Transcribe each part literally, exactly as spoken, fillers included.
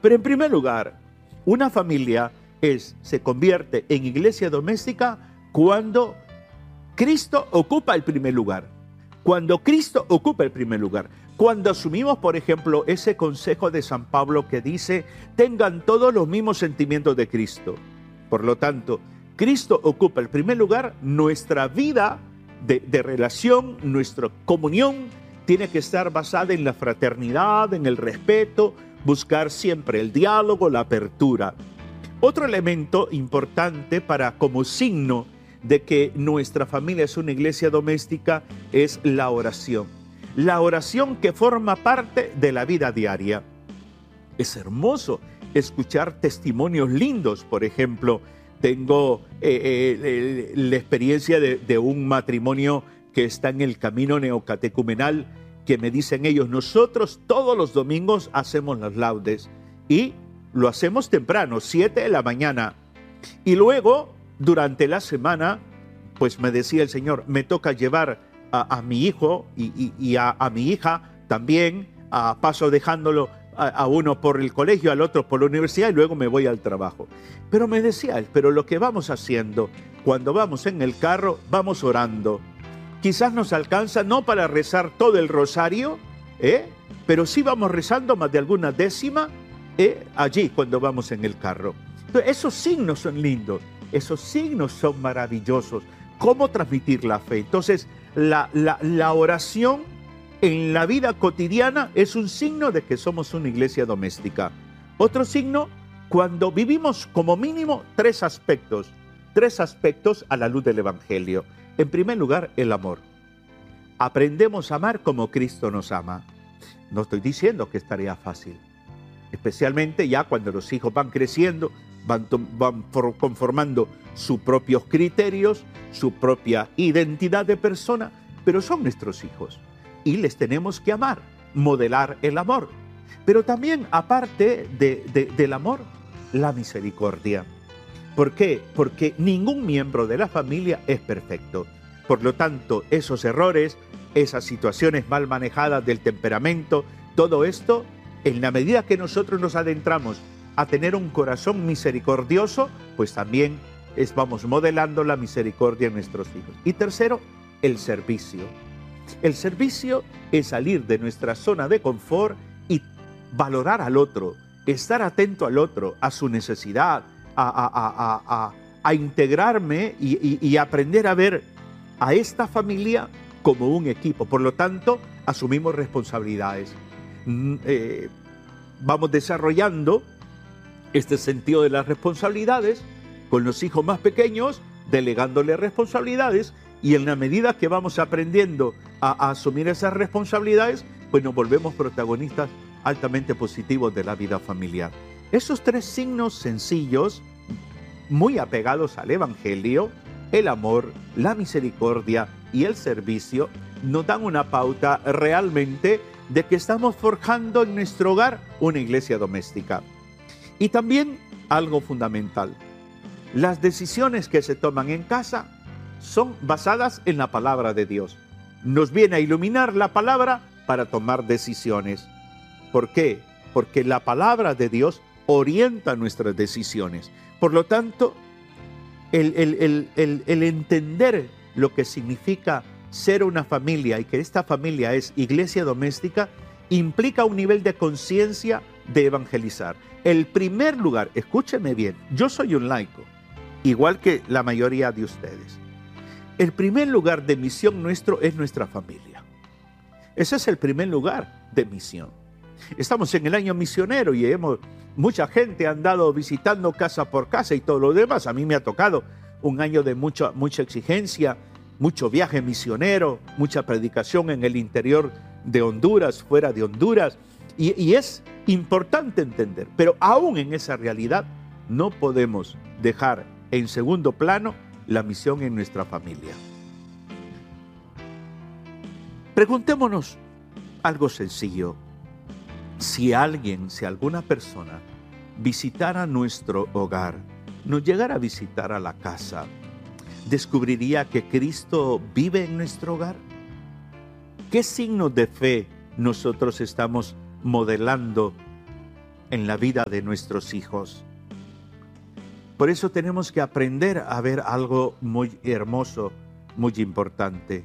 Pero en primer lugar, una familia es, se convierte en iglesia doméstica cuando Cristo ocupa el primer lugar. Cuando Cristo ocupa el primer lugar. Cuando asumimos, por ejemplo, ese consejo de San Pablo que dice, tengan todos los mismos sentimientos de Cristo. Por lo tanto, Cristo ocupa el primer lugar, nuestra vida de, de relación, nuestra comunión tiene que estar basada en la fraternidad, en el respeto, buscar siempre el diálogo, la apertura. Otro elemento importante para como signo de que nuestra familia es una iglesia doméstica es la oración. La oración que forma parte de la vida diaria. Es hermoso escuchar testimonios lindos. Por ejemplo, tengo eh, eh, la experiencia de, de un matrimonio que está en el camino neocatecumenal, que me dicen ellos, nosotros todos los domingos hacemos las laudes y lo hacemos temprano, siete de la mañana. Y luego, durante la semana, pues me decía el Señor, me toca llevar a, a mi hijo y, y, y a, a mi hija también, a paso dejándolo a, a uno por el colegio, al otro por la universidad y luego me voy al trabajo. Pero me decía él, pero lo que vamos haciendo, cuando vamos en el carro, vamos orando. Quizás nos alcanza no para rezar todo el rosario, ¿eh? pero sí vamos rezando más de alguna décima ¿eh? allí cuando vamos en el carro. Entonces, esos signos son lindos, esos signos son maravillosos. ¿Cómo transmitir la fe? Entonces, la, la, la oración en la vida cotidiana es un signo de que somos una iglesia doméstica. Otro signo, cuando vivimos como mínimo tres aspectos, tres aspectos a la luz del Evangelio. En primer lugar, el amor. Aprendemos a amar como Cristo nos ama. No estoy diciendo que es tarea fácil, especialmente ya cuando los hijos van creciendo, van, van conformando sus propios criterios, su propia identidad de persona, pero son nuestros hijos y les tenemos que amar, modelar el amor. Pero también, aparte de, de, del amor, la misericordia. ¿Por qué? Porque ningún miembro de la familia es perfecto. Por lo tanto, esos errores, esas situaciones mal manejadas del temperamento, todo esto, en la medida que nosotros nos adentramos a tener un corazón misericordioso, pues también es, vamos modelando la misericordia en nuestros hijos. Y tercero, el servicio. El servicio es salir de nuestra zona de confort y valorar al otro, estar atento al otro, a su necesidad, a, a, a, a, a integrarme y, y, y aprender a ver a esta familia como un equipo. Por lo tanto, asumimos responsabilidades. Eh, vamos desarrollando este sentido de las responsabilidades con los hijos más pequeños, delegándole responsabilidades, y en la medida que vamos aprendiendo a, a asumir esas responsabilidades, pues nos volvemos protagonistas altamente positivos de la vida familiar. Esos tres signos sencillos, muy apegados al Evangelio, el amor, la misericordia y el servicio, nos dan una pauta realmente de que estamos forjando en nuestro hogar una iglesia doméstica. Y también algo fundamental, las decisiones que se toman en casa son basadas en la palabra de Dios. Nos viene a iluminar la palabra para tomar decisiones. ¿Por qué? Porque la palabra de Dios orienta nuestras decisiones. Por lo tanto, el, el, el, el, el entender lo que significa ser una familia y que esta familia es iglesia doméstica implica un nivel de conciencia de evangelizar. El primer lugar, escúcheme bien, yo soy un laico, igual que la mayoría de ustedes. El primer lugar de misión nuestro es nuestra familia. Ese es el primer lugar de misión. Estamos en el año misionero y hemos, mucha gente ha andado visitando casa por casa y todo lo demás. A mí me ha tocado un año de mucha, mucha exigencia, mucho viaje misionero, mucha predicación en el interior de Honduras, fuera de Honduras. Y, y es importante entender, pero aún en esa realidad no podemos dejar en segundo plano la misión en nuestra familia. Preguntémonos algo sencillo. Si alguien, si alguna persona visitara nuestro hogar, nos llegara a visitar a la casa, ¿descubriría que Cristo vive en nuestro hogar? ¿Qué signos de fe nosotros estamos modelando en la vida de nuestros hijos. Por eso tenemos que aprender a ver algo muy hermoso, muy importante.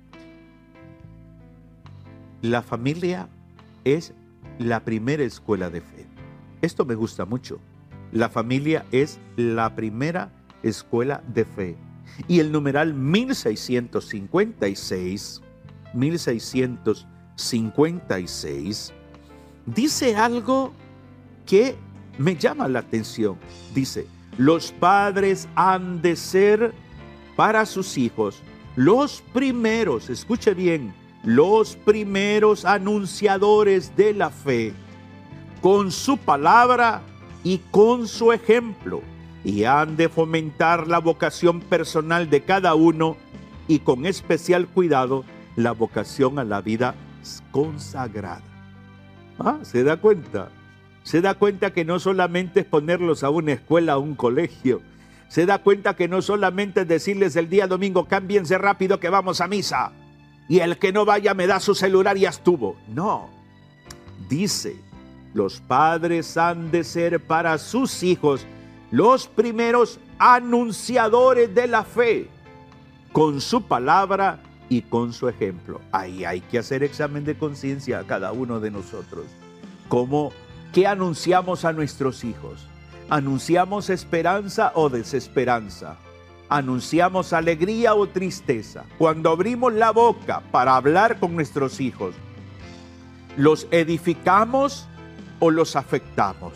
La familia es la primera escuela de fe. Esto me gusta mucho. La familia es la primera escuela de fe. Y el numeral mil seiscientos cincuenta y seis, mil seiscientos cincuenta y seis, dice algo que me llama la atención. Dice, los padres han de ser para sus hijos los primeros, escuche bien, los primeros anunciadores de la fe, con su palabra y con su ejemplo, y han de fomentar la vocación personal de cada uno y con especial cuidado la vocación a la vida consagrada. ¿Ah? ¿Se da cuenta? Se da cuenta que no solamente es ponerlos a una escuela, a un colegio. Se da cuenta que no solamente es decirles el día domingo, cámbiense rápido que vamos a misa. Y el que no vaya me da su celular y ya estuvo. No. Dice, los padres han de ser para sus hijos los primeros anunciadores de la fe, con su palabra y con su ejemplo. Ahí hay que hacer examen de conciencia a cada uno de nosotros. ¿Cómo, qué anunciamos a nuestros hijos? ¿Anunciamos esperanza o desesperanza? ¿Anunciamos alegría o tristeza? Cuando abrimos la boca para hablar con nuestros hijos, ¿los edificamos o los afectamos?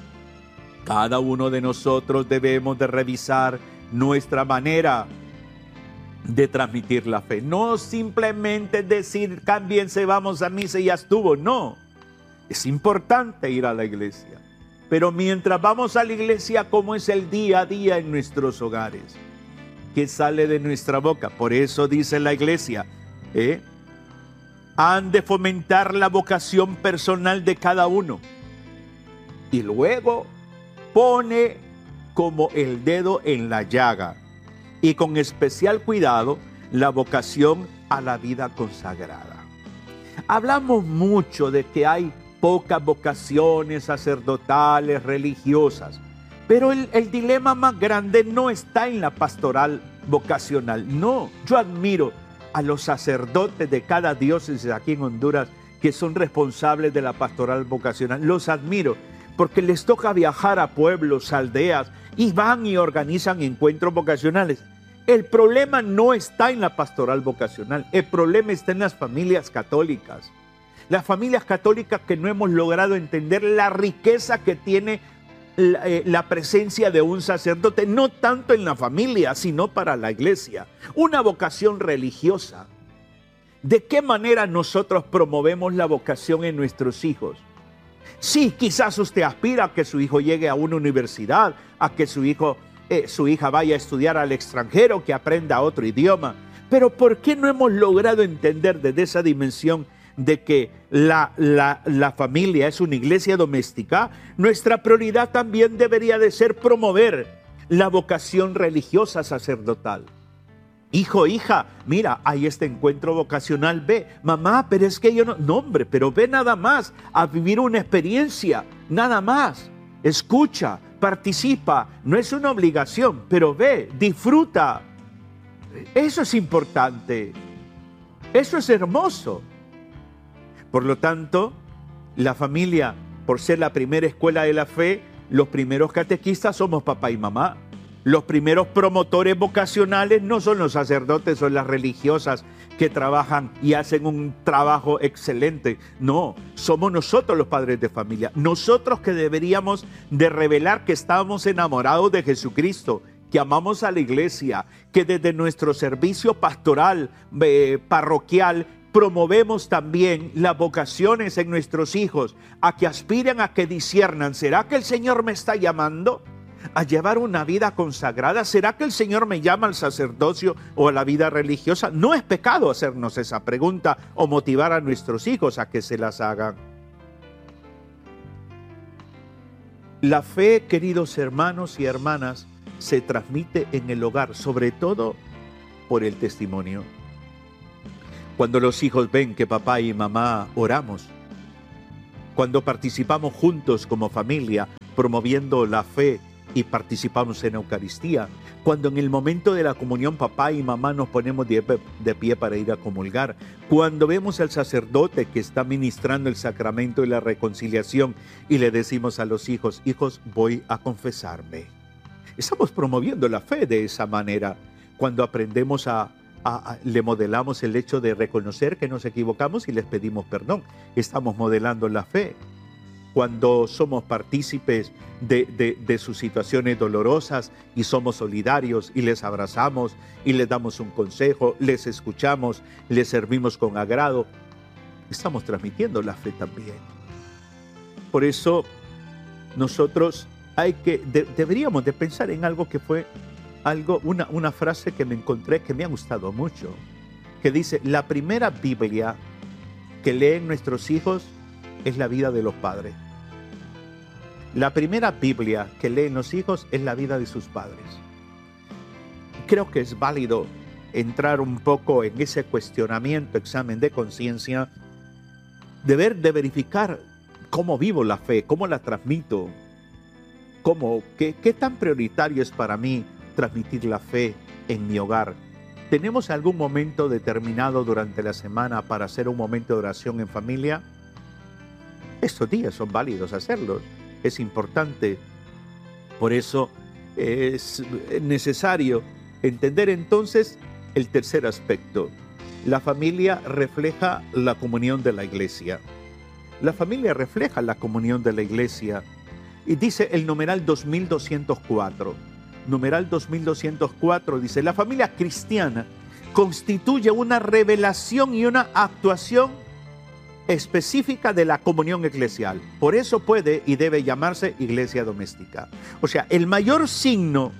Cada uno de nosotros debemos de revisar nuestra manera de transmitir la fe. No simplemente decir, cámbiense, vamos a misa y ya estuvo. No, es importante ir a la iglesia. Pero mientras vamos a la iglesia, ¿cómo es el día a día en nuestros hogares? ¿Qué sale de nuestra boca? Por eso dice la iglesia, ¿eh? han de fomentar la vocación personal de cada uno. Y luego pone como el dedo en la llaga y con especial cuidado la vocación a la vida consagrada. Hablamos mucho de que hay pocas vocaciones sacerdotales, religiosas, pero el, el dilema más grande no está en la pastoral vocacional. No, yo admiro a los sacerdotes de cada diócesis aquí en Honduras que son responsables de la pastoral vocacional. Los admiro porque les toca viajar a pueblos, aldeas, y van y organizan encuentros vocacionales. El problema no está en la pastoral vocacional, el problema está en las familias católicas. Las familias católicas que no hemos logrado entender la riqueza que tiene la, eh, la presencia de un sacerdote, no tanto en la familia, sino para la iglesia. Una vocación religiosa. ¿De qué manera nosotros promovemos la vocación en nuestros hijos? Sí, quizás usted aspira a que su hijo llegue a una universidad, a que su hijo, eh, su hija vaya a estudiar al extranjero, que aprenda otro idioma. Pero ¿por qué no hemos logrado entender desde esa dimensión de que la, la, la familia es una iglesia doméstica? Nuestra prioridad también debería de ser promover la vocación religiosa sacerdotal. Hijo, hija, mira, hay este encuentro vocacional, ve. Mamá, pero es que yo no... No, hombre, pero ve nada más a vivir una experiencia, nada más. Escucha, participa, no es una obligación, pero ve, disfruta. Eso es importante. Eso es hermoso. Por lo tanto, la familia, por ser la primera escuela de la fe, los primeros catequistas somos papá y mamá. Los primeros promotores vocacionales no son los sacerdotes o las religiosas que trabajan y hacen un trabajo excelente. No, somos nosotros los padres de familia. Nosotros que deberíamos de revelar que estamos enamorados de Jesucristo, que amamos a la iglesia, que desde nuestro servicio pastoral, eh, parroquial, promovemos también las vocaciones en nuestros hijos, a que aspiren a que disciernan. ¿Será que el Señor me está llamando a llevar una vida consagrada? ¿Será que el Señor me llama al sacerdocio o a la vida religiosa? No es pecado hacernos esa pregunta o motivar a nuestros hijos a que se las hagan. La fe, queridos hermanos y hermanas, se transmite en el hogar, sobre todo por el testimonio. Cuando los hijos ven que papá y mamá oramos, cuando participamos juntos como familia, promoviendo la fe y participamos en Eucaristía, cuando en el momento de la comunión papá y mamá nos ponemos de, de pie para ir a comulgar, cuando vemos al sacerdote que está ministrando el sacramento de la reconciliación y le decimos a los hijos, hijos, voy a confesarme. Estamos promoviendo la fe de esa manera. Cuando aprendemos a, a, a le modelamos el hecho de reconocer que nos equivocamos y les pedimos perdón. Estamos modelando la fe. Cuando somos partícipes de, de, de sus situaciones dolorosas y somos solidarios y les abrazamos y les damos un consejo, les escuchamos, les servimos con agrado, estamos transmitiendo la fe también. Por eso nosotros hay que, de, deberíamos de pensar en algo que fue algo, una, una frase que me encontré que me ha gustado mucho, que dice, la primera Biblia que leen nuestros hijos es la vida de los padres. La primera Biblia que leen los hijos es la vida de sus padres. Creo que es válido entrar un poco en ese cuestionamiento, examen de conciencia, de ver, de verificar cómo vivo la fe, cómo la transmito, cómo, qué, qué tan prioritario es para mí transmitir la fe en mi hogar. ¿Tenemos algún momento determinado durante la semana para hacer un momento de oración en familia? Estos días son válidos hacerlos. Es importante. Por eso es necesario entender entonces el tercer aspecto. La familia refleja la comunión de la iglesia. La familia refleja la comunión de la iglesia. Y dice el numeral dos mil doscientos cuatro. Numeral dos mil doscientos cuatro dice, la familia cristiana constituye una revelación y una actuación específica de la comunión eclesial. Por eso puede y debe llamarse iglesia doméstica. O sea, el mayor signo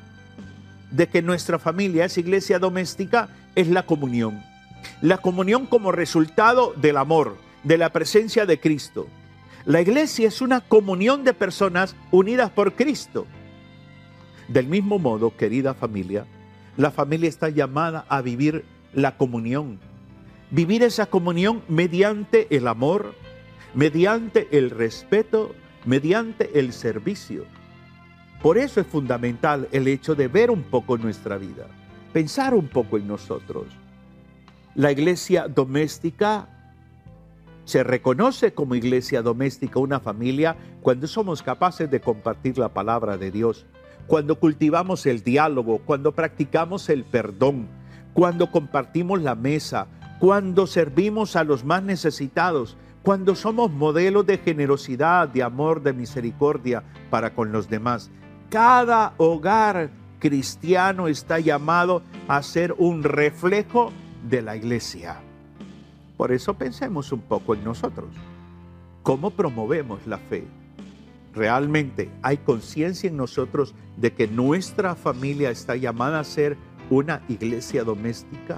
de que nuestra familia es iglesia doméstica es la comunión. La comunión como resultado del amor, de la presencia de Cristo. La iglesia es una comunión de personas unidas por Cristo. Del mismo modo, querida familia, la familia está llamada a vivir la comunión. Vivir esa comunión mediante el amor, mediante el respeto, mediante el servicio. Por eso es fundamental el hecho de ver un poco nuestra vida, pensar un poco en nosotros. La iglesia doméstica se reconoce como iglesia doméstica, una familia, cuando somos capaces de compartir la palabra de Dios, cuando cultivamos el diálogo, cuando practicamos el perdón, cuando compartimos la mesa, cuando servimos a los más necesitados, cuando somos modelos de generosidad, de amor, de misericordia para con los demás. Cada hogar cristiano está llamado a ser un reflejo de la iglesia. Por eso pensemos un poco en nosotros. ¿Cómo promovemos la fe? ¿Realmente hay conciencia en nosotros de que nuestra familia está llamada a ser una iglesia doméstica?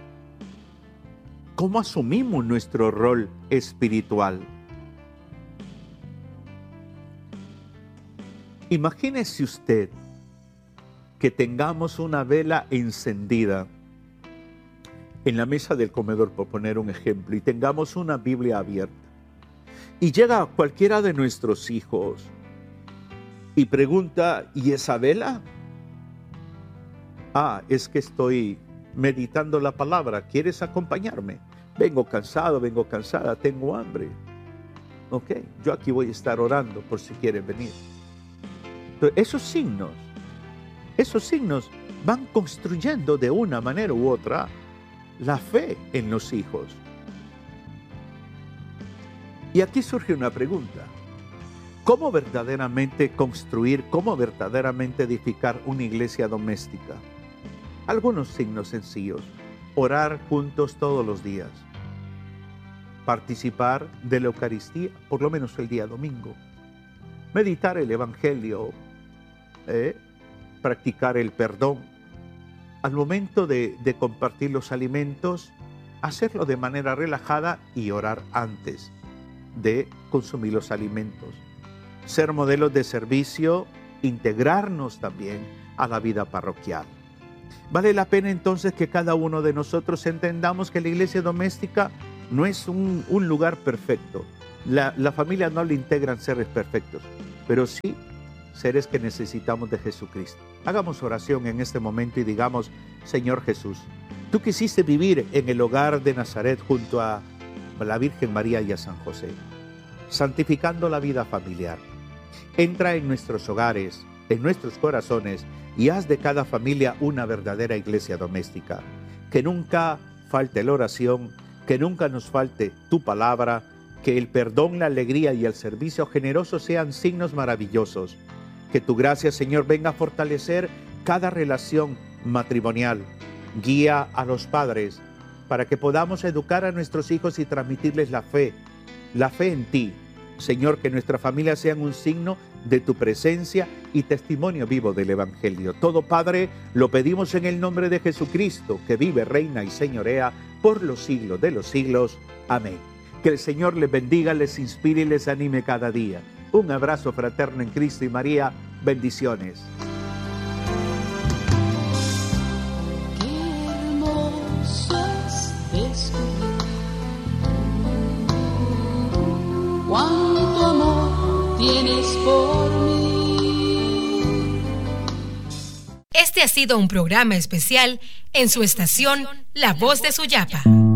¿Cómo asumimos nuestro rol espiritual? Imagínese usted que tengamos una vela encendida en la mesa del comedor, por poner un ejemplo, y tengamos una Biblia abierta. Y llega cualquiera de nuestros hijos y pregunta, ¿y esa vela? Ah, es que estoy meditando la palabra, ¿quieres acompañarme? Vengo cansado, vengo cansada, tengo hambre. Ok, yo aquí voy a estar orando por si quieren venir. Pero esos signos, esos signos van construyendo de una manera u otra la fe en los hijos. Y aquí surge una pregunta. ¿Cómo verdaderamente construir, cómo verdaderamente edificar una iglesia doméstica? Algunos signos sencillos. Orar juntos todos los días. Participar de la Eucaristía, por lo menos el día domingo. Meditar el Evangelio. ¿eh? Practicar el perdón. Al momento de, de compartir los alimentos, hacerlo de manera relajada y orar antes de consumir los alimentos. Ser modelos de servicio, integrarnos también a la vida parroquial. Vale la pena entonces que cada uno de nosotros entendamos que la iglesia doméstica no es un, un lugar perfecto, La, la familia no le integran seres perfectos, pero sí seres que necesitamos de Jesucristo. Hagamos oración en este momento y digamos: Señor Jesús, tú quisiste vivir en el hogar de Nazaret junto a la Virgen María y a San José, santificando la vida familiar. Entra en nuestros hogares, en nuestros corazones, y haz de cada familia una verdadera iglesia doméstica. Que nunca falte la oración, que nunca nos falte tu palabra, que el perdón, la alegría y el servicio generoso sean signos maravillosos. Que tu gracia, Señor, venga a fortalecer cada relación matrimonial. Guía a los padres para que podamos educar a nuestros hijos y transmitirles la fe, la fe en ti. Señor, que nuestra familia sean un signo de tu presencia y testimonio vivo del Evangelio. Todo, Padre, lo pedimos en el nombre de Jesucristo, que vive, reina y señorea por los siglos de los siglos. Amén. Que el Señor les bendiga, les inspire y les anime cada día. Un abrazo fraterno en Cristo y María. Bendiciones. Qué hermoso es descubrir cuánto amor tienes por mí. Este ha sido un programa especial en su estación La Voz de Suyapa.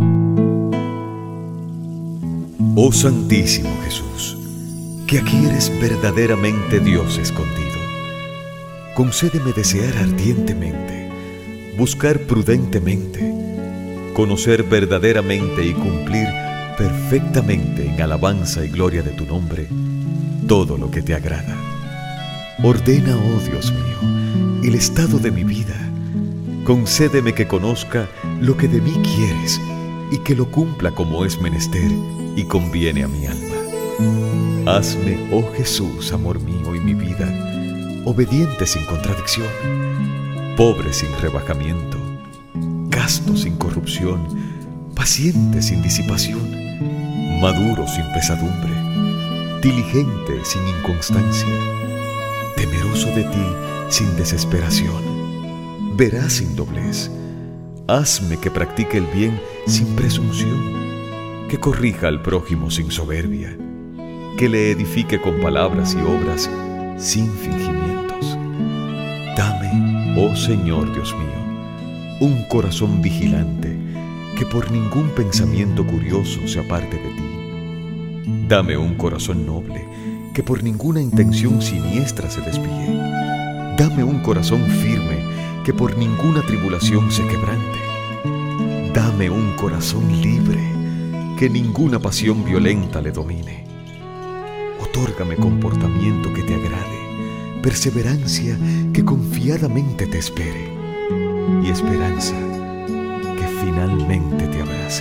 Oh Santísimo Jesús, que aquí eres verdaderamente Dios escondido, concédeme desear ardientemente, buscar prudentemente, conocer verdaderamente y cumplir perfectamente en alabanza y gloria de tu nombre todo lo que te agrada. Ordena, oh Dios mío, el estado de mi vida. Concédeme que conozca lo que de mí quieres y que lo cumpla como es menester y conviene a mi alma. Hazme, oh Jesús, amor mío y mi vida, obediente sin contradicción, pobre sin rebajamiento, casto sin corrupción, paciente sin disipación, maduro sin pesadumbre, diligente sin inconstancia, temeroso de ti sin desesperación, veraz sin doblez. Hazme que practique el bien sin presunción, que corrija al prójimo sin soberbia, que le edifique con palabras y obras sin fingimientos. Dame, oh Señor Dios mío, un corazón vigilante, que por ningún pensamiento curioso se aparte de ti. Dame un corazón noble, que por ninguna intención siniestra se desvíe. Dame un corazón firme, que por ninguna tribulación se quebrante. Dame un corazón libre, que ninguna pasión violenta le domine. Otórgame comportamiento que te agrade, perseverancia que confiadamente te espere, y esperanza que finalmente te abrace.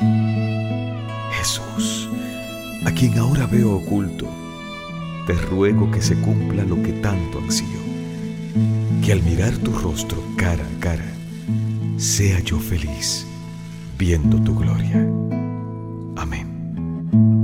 Jesús, a quien ahora veo oculto, te ruego que se cumpla lo que tanto ansío, que al mirar tu rostro cara a cara, sea yo feliz viendo tu gloria. Amén.